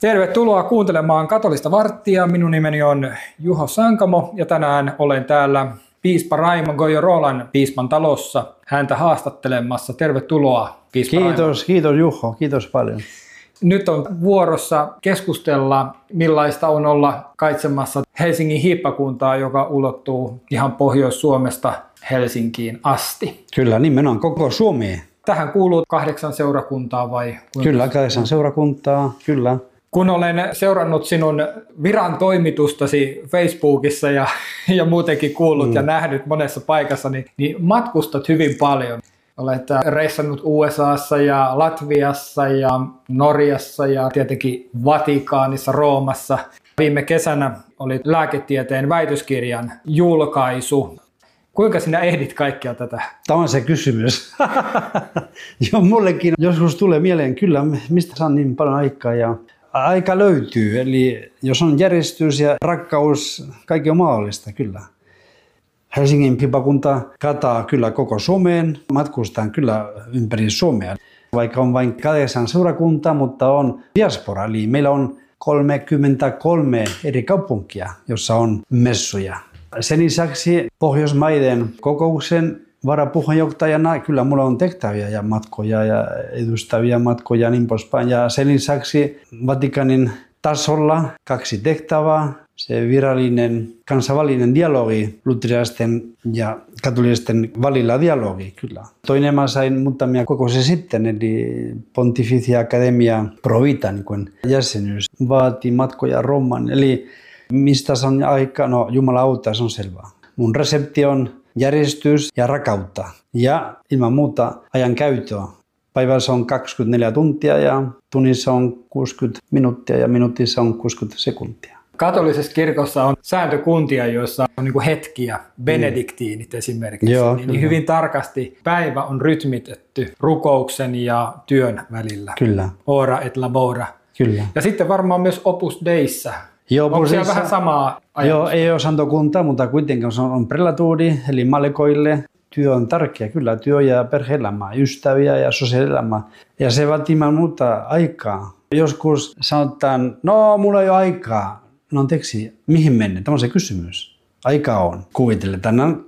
Tervetuloa kuuntelemaan Katolista varttia. Minun nimeni on Juho Sankamo ja tänään olen täällä piispa Raimo Gojorolan piispan talossa häntä haastattelemassa. Tervetuloa, piispa Raimo. Kiitos Juho, kiitos paljon. Nyt on vuorossa keskustella, millaista on olla kaitsemassa Helsingin hiippakuntaa, joka ulottuu ihan Pohjois-Suomesta Helsinkiin asti. Kyllä, nimenomaan koko Suomi. Tähän kuuluu 8 seurakuntaa vai? Kyllä, 8 seurakuntaa, kyllä. Kun olen seurannut sinun viran toimitustasi Facebookissa ja muutenkin kuullut ja nähnyt monessa paikassa, niin matkustat hyvin paljon. Olet reissannut USAssa ja Latviassa ja Norjassa ja tietenkin Vatikaanissa, Roomassa. Viime kesänä oli lääketieteen väitöskirjan julkaisu. Kuinka sinä ehdit kaikkea tätä? Tämä on se kysymys. Joo, mullekin joskus tulee mieleen, kyllä, mistä saan niin paljon aikaa ja aika löytyy. Eli jos on järjestys ja rakkaus, kaikki on mahdollista, kyllä. Helsingin hiippakunta kataa kyllä koko Suomeen, matkustan kyllä ympäri Suomea. Vaikka on vain 8 seurakuntaa, mutta on diaspora, eli meillä on 33 eri kaupunkia, jossa on messuja. Sen lisäksi Pohjoismaiden kokouksen varapuheenjohtajana kyllä mulla on tehtäviä ja matkoja ja edustavia matkoja ja niin poispäin. Ja sen lisäksi Vatikanin tasolla 2 tehtävää. Se virallinen kansainvälinen dialogi, luterilaisten ja katolisten välillä dialogi, kyllä. Toinen mä sain muutamia kokouksia sitten, eli Pontificia Academia Pro Vita niin jäsenyys, vaati matkoja Roomaan. Eli mistä saan aikaa? No Jumala auttaa, se on selvää. Mun resepti on järjestys ja rakkautta ja ilman muuta ajan käyttöä. Päivässä on 24 tuntia ja tunnissa on 60 minuuttia ja minuutissa on 60 sekuntia. Katolisessa kirkossa on sääntökuntia, joissa on niin kuin hetkiä, benediktiinit esimerkiksi. Joo, niin hyvin tarkasti päivä on rytmitetty rukouksen ja työn välillä. Kyllä. Ora et labora. Kyllä. Ja sitten varmaan myös Opus Deissä. Joo, onko siellä vähän samaa ajatusta? Joo, ei ole santokunta, mutta kuitenkin on prelatuuri, eli mallekoille. Työ on tärkeä, kyllä. Työ ja perhe-elämä, ystäviä ja sosiaalielämä. Ja se vaatii muuta aikaa. Joskus sanotaan, no mulla ei ole aikaa. No anteeksi, mihin mennään? Tämä on se kysymys. Aika on. Kuvitelle, tänään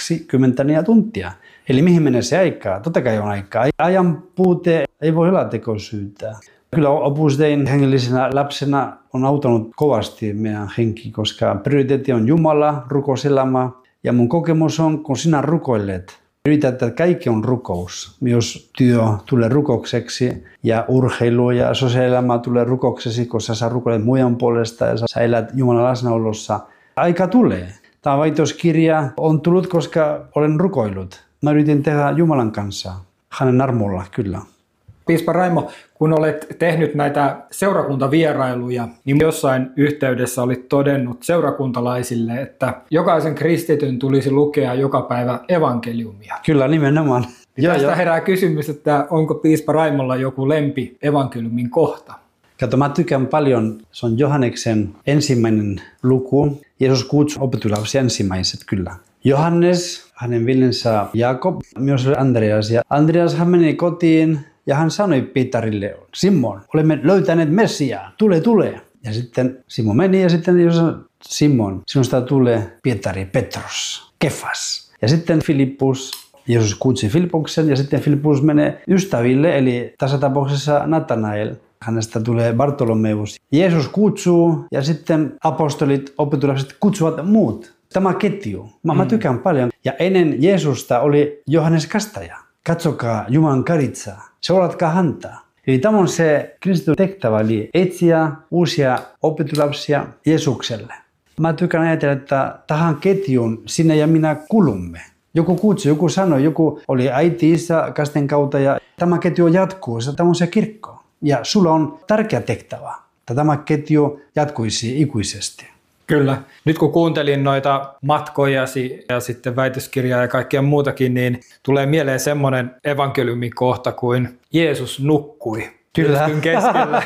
24 tuntia. Eli mihin menee se aikaa? Totta kai on aikaa. Ajan puute ei voi olla tekosyytä. Kyllä Opus Dein hengellisenä lapsena on auttanut kovasti meidän henki, koska prioriteetti on Jumala, rukouselämä. Ja mun kokemus on, kun sinä rukoilet, yrität, että kaikki on rukous. Myös työ tulee rukoukseksi ja urheilu ja sosiaalielämä tulee rukoukseksi, koska sä rukoilet muiden puolesta ja sä elät Jumalan läsnäolossa. Aika tulee. Tämä väitöskirja on tullut, koska olen rukoillut. Mä yritin tehdä Jumalan kanssa, hänen armolla, kyllä. Piispa Raimo, kun olet tehnyt näitä seurakuntavierailuja, niin jossain yhteydessä olit todennut seurakuntalaisille, että jokaisen kristityn tulisi lukea joka päivä evankeliumia. Kyllä, nimenomaan. Tästä herää kysymys, että onko piispa Raimolla joku lempi evankeliumin kohta? Kato, mä tykkään paljon, se on Johanneksen ensimmäinen luku. Jeesus kutsui opetuslapsia ensimmäiset, kyllä. Johannes, hänen veljensä Jaakob, myös Andreas. Ja Andreas hän meni kotiin. Ja hän sanoi Pietarille, Simon, olemme löytäneet Messiaa, tule. Ja sitten Simon meni ja sitten Simon, sinusta tulee Pietari, Petros, Kefas. Ja sitten Filippus, Jeesus kutsui Filippuksen ja sitten Filippus menee ystäville, eli tässä tapauksessa Natanael. Hänestä tulee Bartolomeus. Jeesus kutsuu ja sitten apostolit, opetuslapset kutsuvat muut. Tämä ketju. Mä tykkään paljon. Ja ennen Jeesusta oli Johannes Kastaja. Katsokaa Jumalan karitsaa, seuratkaa häntä. Eli tämä on se kristityn tehtävä, eli etsiä uusia opetuslapsia Jeesukselle. Mä tykkään ajatella, että tähän ketjuun sinä ja minä kulumme. Joku kutsui, joku sanoi, joku oli äiti, isä, kasten kautta ja tämä ketju jatkuu, tämä on se kirkko. Ja sulla on tärkeä tehtävä, että tämä ketju jatkuisi ikuisesti. Kyllä. Nyt kun kuuntelin noita matkojasi ja sitten väitöskirjaa ja kaikkea muutakin, niin tulee mieleen semmoinen evankeliumin kohta kuin Jeesus nukkui. Kyllä. Keskellä.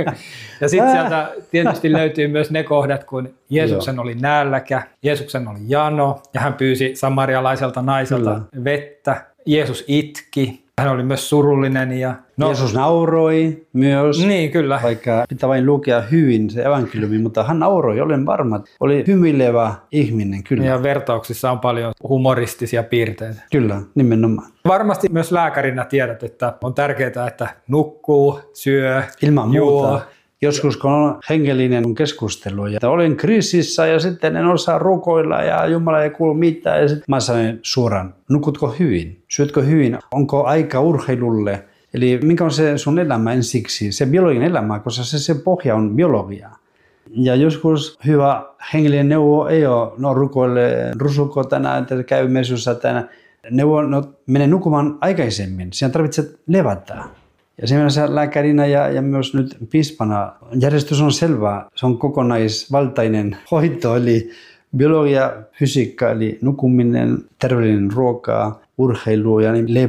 Ja sitten sieltä tietysti löytyy myös ne kohdat, kun Jeesuksen oli nälkä, Jeesuksen oli jano ja hän pyysi samarialaiselta naiselta vettä. Jeesus itki Hän oli myös surullinen. Ja, Jeesus nauroi myös, niin, kyllä. vaikka pitää vain lukea hyvin se evankeliumi, mutta hän nauroi, olen varma. Oli hymyilevä ihminen, kyllä. Ja vertauksissa on paljon humoristisia piirteitä. Kyllä, nimenomaan. Varmasti myös lääkärinä tiedät, että on tärkeää, että nukkuu, syö, Ilman juo. muuta. Joskus kun on hengellinen keskustelu ja olen kriisissä ja sitten en osaa rukoilla ja Jumala ei kuulu mitään. Ja sitten mä sanon suoraan, nukutko hyvin? Syötkö hyvin? Onko aika urheilulle? Eli mikä on se sun elämä ensiksi? Se biologinen elämä, koska se pohja on biologia. Ja joskus hyvä hengellinen neuvo ei ole, no rukoile, rusuko tänään, että käy mesussa tänään. Neuvo, no mene nukumaan aikaisemmin, siinä tarvitset levätä. Ja siinä lääkärinä ja myös nyt piispana järjestys on selvä. Se on kokonaisvaltainen hoito, eli biologia, fysiikka, eli nukuminen, terveellinen ruoka, urheilu ja niin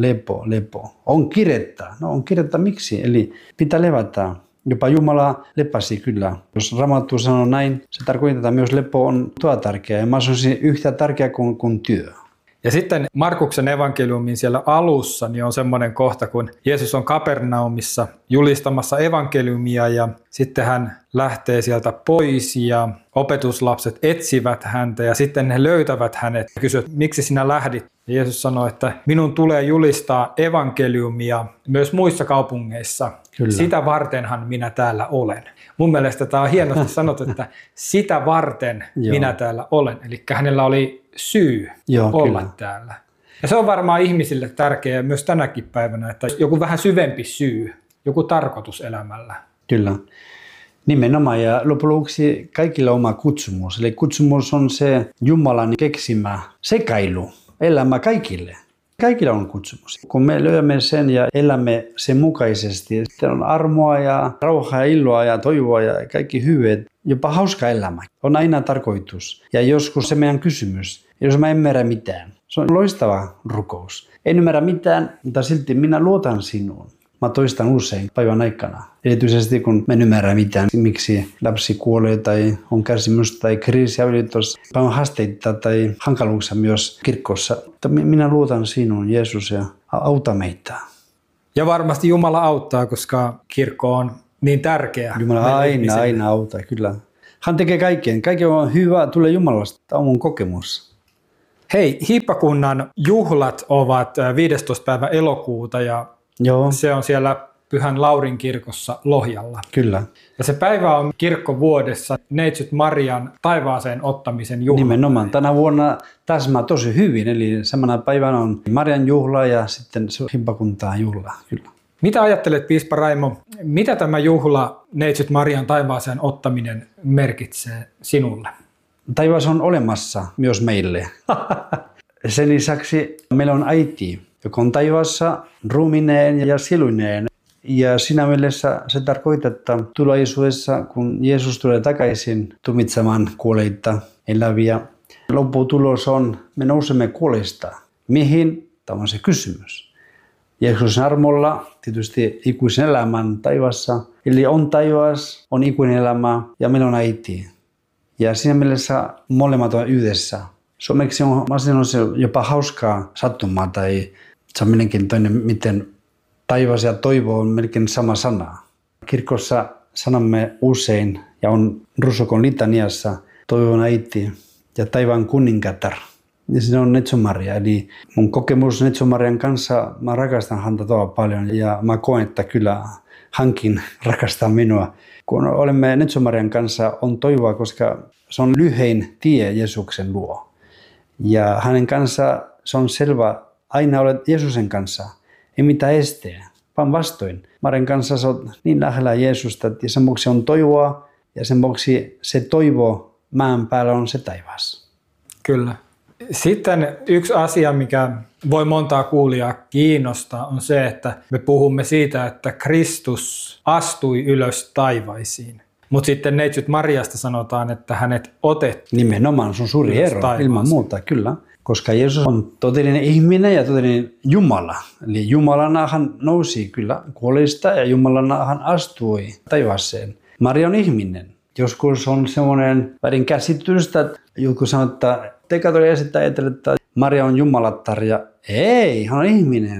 lepo. On kiirettä. No on kiirettä miksi? Eli pitää levätä. Jopa Jumala lepäsi kyllä. Jos Raamattu sanoo näin, se tarkoittaa, että myös lepo on tuo tärkeä. Ja mä sanoisin yhtä tärkeä kuin työ. Ja sitten Markuksen evankeliumin siellä alussa niin on semmoinen kohta, kun Jeesus on Kapernaumissa julistamassa evankeliumia ja sitten hän lähtee sieltä pois ja opetuslapset etsivät häntä ja sitten he löytävät hänet ja kysyvät, miksi sinä lähdit? Ja Jeesus sanoi, että minun tulee julistaa evankeliumia myös muissa kaupungeissa. Kyllä. Sitä vartenhan minä täällä olen. Mun mielestä tämä on hienosti sanottu, että sitä varten minä täällä olen. Eli hänellä oli syy olla kyllä täällä. Ja se on varmaan ihmisille tärkeää myös tänäkin päivänä, että joku vähän syvempi syy, joku tarkoitus elämällä. Kyllä. Nimenomaan ja lopuksi kaikilla oma kutsumus. Eli kutsumus on se Jumalan keksimä sekailu, elämä kaikille. Kaikilla on kutsumus. Kun me löydämme sen ja elämme sen mukaisesti, sitten on armoa ja rauhaa ja iloa ja toivoa ja kaikki hyvät. Jopa hauska elämä. On aina tarkoitus. Ja joskus se meidän kysymys, jos mä en ymmärrä mitään. Se on loistava rukous. En ymmärrä mitään, mutta silti minä luotan sinuun. Mä toistan usein päivän aikana. Erityisesti kun mä en ymmärrä mitään, miksi lapsi kuolee tai on kärsimystä tai kriisiä ylitys. Päivän haasteita tai hankaluuksia myös kirkossa. Minä luotan sinuun, Jeesus, ja auta meitä. Ja varmasti Jumala auttaa, koska kirkko on niin tärkeä. Jumala aina auttaa, kyllä. Hän tekee kaiken. Kaikki on hyvä, tulee Jumalasta. Tämä on mun kokemus. Hei, hiippakunnan juhlat ovat 15. päivä elokuuta ja se on siellä Pyhän Laurin kirkossa Lohjalla. Kyllä. Ja se päivä on kirkkovuodessa Neitsyt Marian taivaaseen ottamisen juhla. Nimenomaan. Tänä vuonna täsmää tosi hyvin. Eli samana päivänä on Marian juhla ja sitten hiippakuntaan juhla. Kyllä. Mitä ajattelet, piispa Raimo, mitä tämä juhla Neitsyt Marian taivaaseen ottaminen merkitsee sinulle? Taivas on olemassa myös meille. Sen lisäksi meillä on äiti, joka on taivaassa ruumineen ja sieluineen. Ja siinä mielessä se tarkoittaa, että tulevaisuudessa, kun Jeesus tulee takaisin tuomitsemaan kuolleita eläviä, lopputulos on, me nousemme kuolleista. Mihin? Tämä on se kysymys. Jeesuksen armolla tietysti ikuisen elämän taivaassa. Eli on taivas, on ikuinen elämä ja meillä on äiti. Ja siinä mielessä molemmat on yhdessä. Suomeksi on jopa hauskaa sattumaa tai se on mielenkiintoinen, miten taivas ja toivo on melkein sama sana. Kirkossa sanomme usein ja on Rusokon litaniassa toivon äiti ja taivaan kuningatar. Ja siinä on Neitsyt Maria. Eli mun kokemus Neitsyt Marian kanssa, mä rakastan häntä todella paljon ja mä koen, että kyllä hänkin rakastaa minua. Kun olemme Neitsyt Marian kanssa on toivoa, koska se on lyhein tie Jeesuksen luo. Ja hänen kanssa se on selvä, aina olet Jeesuksen kanssa, ei mitään esteä, vaan vastoin. Marian kanssa se on niin lähellä Jeesusta, ja sen vuoksi on toivoa, ja sen vuoksi se toivo maan päällä on se taivas. Kyllä. Sitten yksi asia, mikä voi montaa kuulijaa kiinnostaa, on se, että me puhumme siitä, että Kristus astui ylös taivaisiin. Mutta sitten Neitsyt Mariasta sanotaan, että hänet otettiin. Nimenomaan, se on suuri ero, ilman muuta, kyllä. Koska Jeesus on todellinen ihminen ja todellinen Jumala. Eli Jumalana hän nousi kyllä kuolleista ja Jumalana hän astui taivaaseen. Maria on ihminen. Joskus on semmoinen väärin käsitys, että joku sanoo, että te katsotaan esittää, että Maria on jumalatar ja ei, hän on ihminen.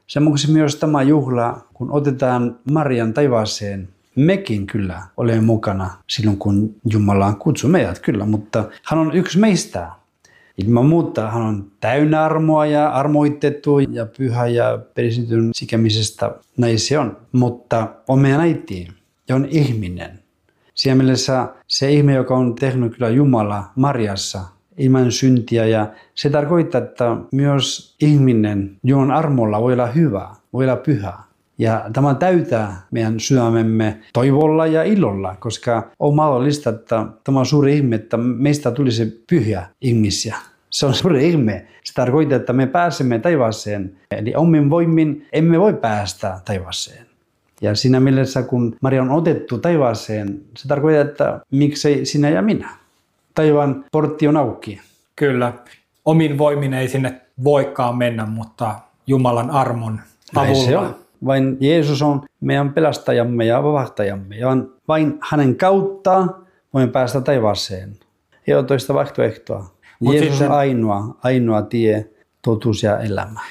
Sen vuoksi myös tämä juhla, kun otetaan Marian taivaaseen, mekin kyllä olemme mukana silloin, kun Jumala kutsuu meidät kyllä, mutta hän on yksi meistä. Ilman muuta hän on täynnä armoa ja armoitettu ja pyhä ja peristetyn sikemisestä, näin se on. Mutta on meidän äiti ja on ihminen. Siinä mielessä se ihminen, joka on tehnyt kyllä Jumala Mariassa ilman syntiä, ja se tarkoittaa, että myös ihminen Jumalan armolla voi olla hyvä, voi olla pyhä. Ja tämä täytää meidän sydämemme toivolla ja ilolla, koska on mahdollista, että tämä on suuri ihme, että meistä tulisi pyhiä ihmisiä. Se on suuri ihme. Se tarkoittaa, että me pääsemme taivaaseen. Eli omin voimin emme voi päästä taivaaseen. Ja siinä mielessä, kun Maria on otettu taivaaseen, se tarkoittaa, että miksei sinä ja minä. Taivaan portti on auki. Kyllä. Omin voimin ei sinne voikaan mennä, mutta Jumalan armon avulla. Vain Jeesus on meidän pelastajamme ja vapahtajamme. Ja vain hänen kautta voimme päästä taivaaseen. Ei ole toista vaihtoehtoa. Jeesus on ainoa tie, totuus ja elämä.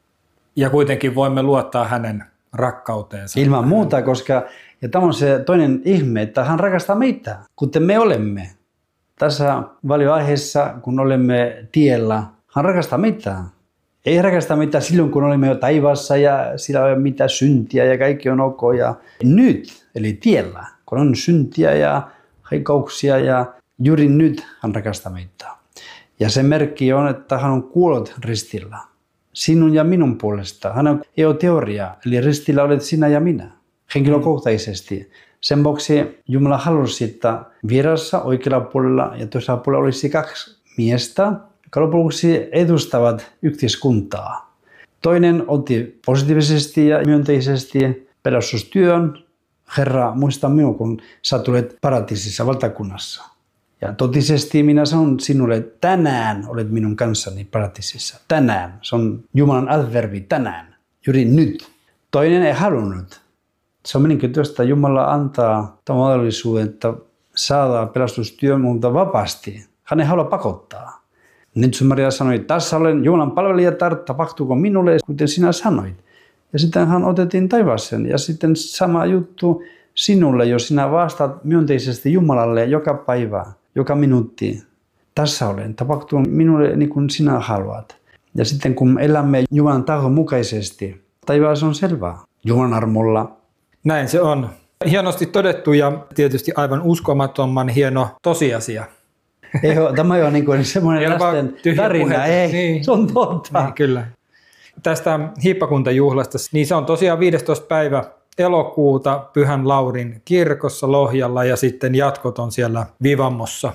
Ja kuitenkin voimme luottaa hänen rakkauteensa. Ilman muuta, koska ja tämä on se toinen ihme, että hän rakastaa meitä, kuten me olemme. Tässä valioaiheessa, kun olemme tiellä, hän rakastaa meitä. Ei rakasta meitä silloin, kun olemme jo taivaassa ja sillä ei ole mitään syntiä ja kaikki on ok. Ja nyt, eli tiellä, kun on syntiä ja heikkouksia ja juuri nyt hän rakastaa meitä. Ja se merkki on, että hän on kuollut ristillä. Sinun ja minun puolesta. Hän ei ole teoria, eli ristillä olet sinä ja minä, henkilökohtaisesti. Sen vuoksi Jumala halusi, että vierassa oikealla puolella ja toisella puolella olisi kaksi miestä, jotka lopuksi edustavat yhteiskuntaa. Toinen otti positiivisesti ja myönteisesti pelastustyön. Herra, muista minua, kun sä tulet paratiisissa valtakunnassa. Ja totisesti minä sanon sinulle, tänään olet minun kanssani paratiisissa. Tänään. Se on Jumalan adverbi, tänään. Juuri nyt. Toinen ei halunnut. Se on mielenkiintoista, että Jumala antaa tämän mahdollisuuden, että saadaan pelastustyön, mutta vapaasti. Hän ei halua pakottaa. Nyt Maria sanoi, tässä olen Jumalan palvelijatar, tapahtuuko minulle, kuten sinä sanoit. Ja sitten hän otettiin taivaaseen. Ja sitten sama juttu sinulle, jos sinä vastaat myönteisesti Jumalalle joka päivä, joka minuutti. Tässä olen, tapahtuu minulle niin kuin sinä haluat. Ja sitten kun elämme Jumalan tahdon mukaisesti, taivaas on selvää. Jumalan armolla. Näin se on. Hienosti todettu ja tietysti aivan uskomattoman hieno tosiasia. Ei, tämä on niin kuin semmoinen lasten tarina. Ei, niin. Se on totta. Niin, kyllä. Tästä hiippakuntajuhlasta, niin se on tosiaan 15. päivä elokuuta Pyhän Laurin kirkossa Lohjalla ja sitten jatkot on siellä Vivammossa.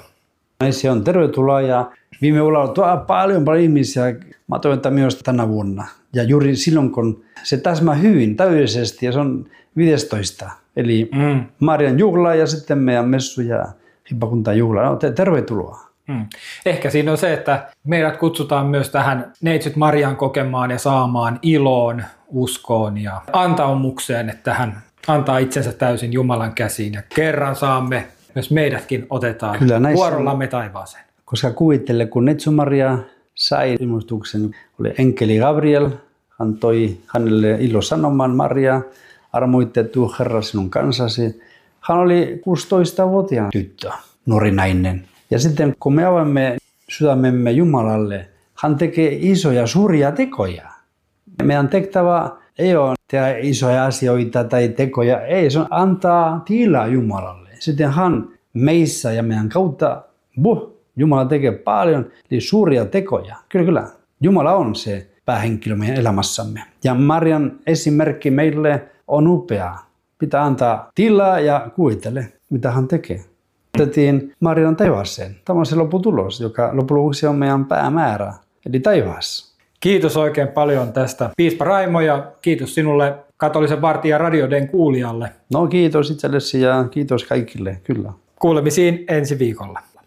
Se on tervetuloa ja viime vuonna on paljon ihmisiä. Mä toivon, että myös tänä vuonna. Ja juuri silloin, kun se täsmää hyvin täydellisesti ja se on 15. Eli Marian juhla ja sitten meidän messu ja hiippakuntajuhla. No, tervetuloa. Ehkä siinä on se, että meidät kutsutaan myös tähän Neitsyt Marian kokemaan ja saamaan iloon, uskoon ja antaumukseen, että hän antaa itsensä täysin Jumalan käsiin ja kerran saamme, myös meidätkin otetaan vuorollamme taivaaseen. Koska kuvittele, kun Neitsyt Maria sai ilmoituksen, oli enkeli Gabriel, hän toi hänelle ilosanoman Maria, armoitettu Herra sinun kanssasi. Hän oli 16-vuotiaan tyttö, nuori nainen. Ja sitten kun me avaamme sydämemme Jumalalle, hän tekee isoja, suuria tekoja. Meidän tehtävä ei ole tehdä isoja asioita tai tekoja, ei, se on antaa tilaa Jumalalle. Sitten hän meissä ja meidän kautta, Jumala tekee paljon, eli suuria tekoja. Kyllä. Jumala on se päähenkilö meidän elämässämme. Ja Marian esimerkki meille on upea. Pitää antaa tilaa ja kuvittele, mitä hän tekee. Otettiin Marian taivaaseen. Tämä on se lopputulos, joka lopuksi on meidän päämäärä, eli taivaassa. Kiitos oikein paljon tästä, piispa Raimo, ja kiitos sinulle Katolisen vartijan radioiden kuulijalle. No kiitos itsellesi ja kiitos kaikille, kyllä. Kuulemisiin ensi viikolla.